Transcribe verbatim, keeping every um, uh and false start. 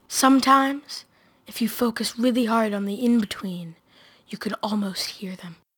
Sometimes, if you focus really hard on the in-between, you can almost hear them.